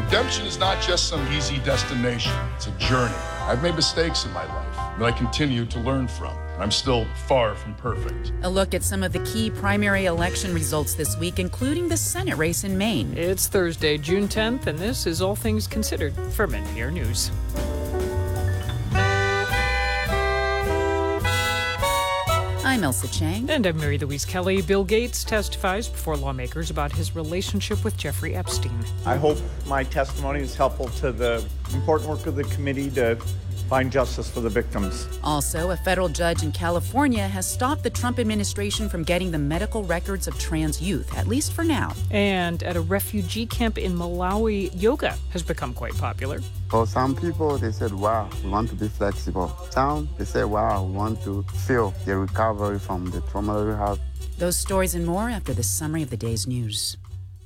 Redemption is not just some easy destination. It's a journey. I've made mistakes in my life that I continue to learn from. I'm still far from perfect. A look at some of the key primary election results this week, including the Senate race in Maine. It's Thursday, June 10th, and this is All Things Considered from NPR News. I'm Elsa Chang. And I'm Mary Louise Kelly. Bill Gates testifies before lawmakers about his relationship with Jeffrey Epstein. I hope my testimony is helpful to the important work of the committee to find justice for the victims. Also, a federal judge in California has stopped the Trump administration from getting the medical records of trans youth, at least for now. And at a refugee camp in Malawi, yoga has become quite popular. For some people, they said, wow, we want to be flexible. Some, they say, wow, we want to feel the recovery from the trauma that we have. Those stories and more after the summary of the day's news.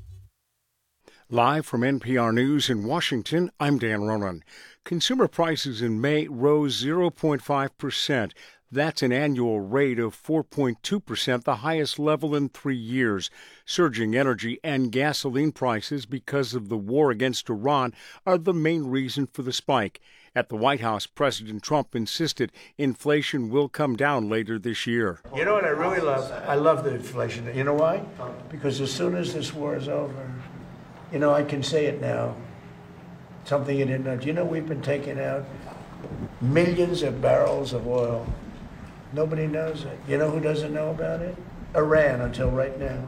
Live from NPR News in Washington, I'm Dan Ronan. Consumer prices in May rose 0.5%. That's an annual rate of 4.2%, the highest level in 3 years. Surging energy and gasoline prices because of the war against Iran are the main reason for the spike. At the White House, President Trump insisted inflation will come down later this year. You know what I really love? I love the inflation. You know why? Because as soon as this war is over, I can say it now. Something you didn't know. Do you know we've been taking out millions of barrels of oil? Nobody knows it. You know who doesn't know about it? Iran, until right now.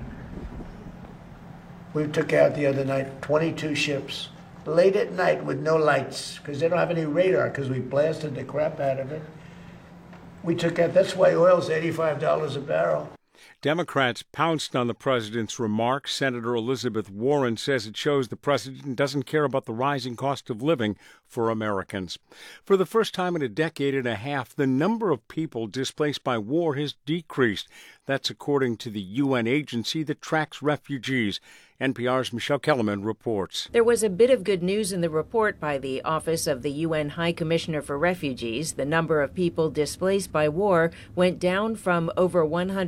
We took out the other night 22 ships, late at night with no lights, because they don't have any radar, because we blasted the crap out of it. We took out, that's why oil's $85 a barrel. Democrats pounced on the president's remarks. Senator Elizabeth Warren says it shows the president doesn't care about the rising cost of living for Americans. For the first time in a decade and a half, the number of people displaced by war has decreased. That's according to the UN agency that tracks refugees. NPR's Michelle Kellerman reports. There was a bit of good news in the report by the Office of the UN High Commissioner for Refugees. The number of people displaced by war went down from over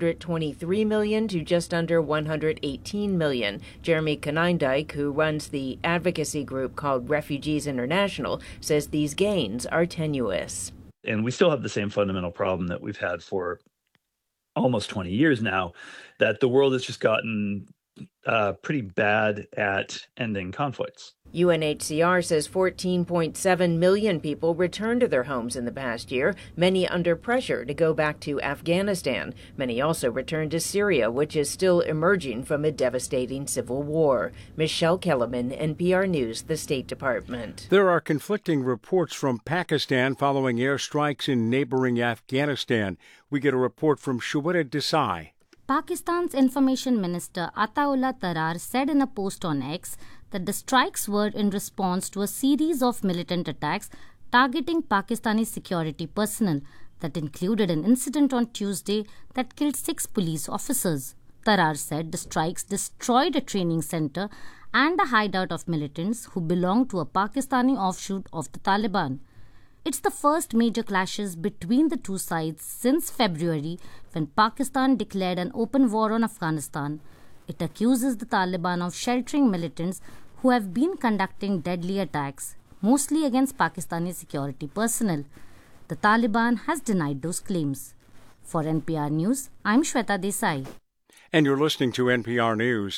123 million to just under 118 million. Jeremy Konyndyk, who runs the advocacy group called Refugees International, says these gains are tenuous. And we still have the same fundamental problem that we've had for almost 20 years now, that the world has just gotten pretty bad at ending conflicts. UNHCR says 14.7 million people returned to their homes in the past year, many under pressure to go back to Afghanistan. Many also returned to Syria, which is still emerging from a devastating civil war. Michelle Kellerman, NPR News, the State Department. There are conflicting reports from Pakistan following airstrikes in neighboring Afghanistan. We get a report from Shweta Desai. Pakistan's Information Minister Ataullah Tarar said in a post on X that the strikes were in response to a series of militant attacks targeting Pakistani security personnel that included an incident on Tuesday that killed 6 police officers. Tarar said the strikes destroyed a training center and a hideout of militants who belong to a Pakistani offshoot of the Taliban. It's the first major clashes between the two sides since February, when Pakistan declared an open war on Afghanistan. It accuses the Taliban of sheltering militants who have been conducting deadly attacks, mostly against Pakistani security personnel. The Taliban has denied those claims. For NPR News, I'm Shweta Desai. And you're listening to NPR News.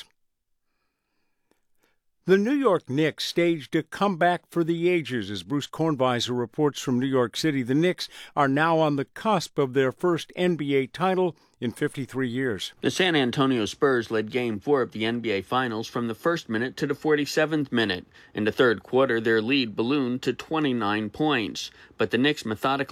The New York Knicks staged a comeback for the ages. As Bruce Kornweiser reports from New York City, the Knicks are now on the cusp of their first NBA title in 53 years. The San Antonio Spurs led Game 4 of the NBA Finals from the first minute to the 47th minute. In the third quarter, their lead ballooned to 29 points. But the Knicks methodically